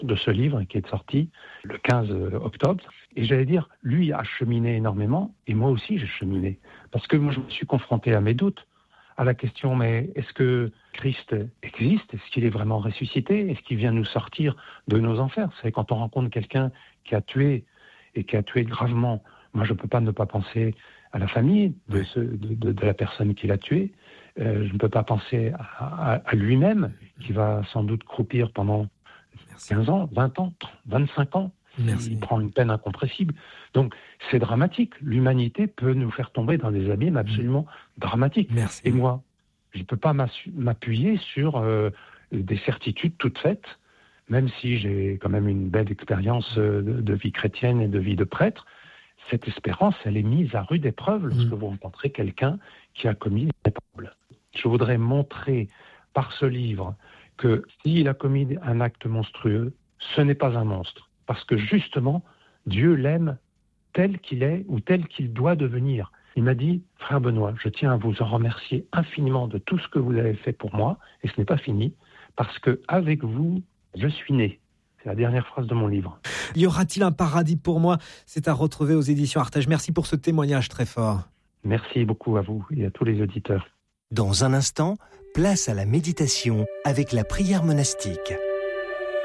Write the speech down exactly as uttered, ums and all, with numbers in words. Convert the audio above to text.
de ce livre qui est sorti le quinze octobre. Et j'allais dire, lui a cheminé énormément, et moi aussi j'ai cheminé. Parce que moi je me suis confronté à mes doutes, à la question, mais est-ce que Christ existe ? Est-ce qu'il est vraiment ressuscité ? Est-ce qu'il vient nous sortir de nos enfers ? Vous savez, quand on rencontre quelqu'un qui a tué, et qui a tué gravement, moi je ne peux pas ne pas penser à la famille de, ce, de, de, de la personne qui l'a tué. Euh, je ne peux pas penser à, à, à lui-même, qui va sans doute croupir pendant Merci. quinze ans, vingt ans, vingt-cinq ans. Merci. Il prend une peine incompressible. Donc, c'est dramatique. L'humanité peut nous faire tomber dans des abîmes absolument mmh. dramatiques. Merci. Et moi, je ne peux pas m'appuyer sur euh, des certitudes toutes faites, même si j'ai quand même une belle expérience de, de vie chrétienne et de vie de prêtre. Cette espérance, elle est mise à rude épreuve lorsque mmh. vous rencontrez quelqu'un qui a commis une épreuve. Je voudrais montrer par ce livre que s'il a commis un acte monstrueux, ce n'est pas un monstre. Parce que justement, Dieu l'aime tel qu'il est ou tel qu'il doit devenir. Il m'a dit, frère Benoît, je tiens à vous en remercier infiniment de tout ce que vous avez fait pour moi, et ce n'est pas fini, parce qu'avec vous, je suis né. C'est la dernière phrase de mon livre. Y aura-t-il un paradis pour moi ? C'est à retrouver aux éditions Artege. Merci pour ce témoignage très fort. Merci beaucoup à vous et à tous les auditeurs. Dans un instant, place à la méditation avec la prière monastique.